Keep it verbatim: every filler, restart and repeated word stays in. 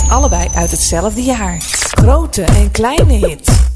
allebei uit hetzelfde jaar. Grote en kleine hit.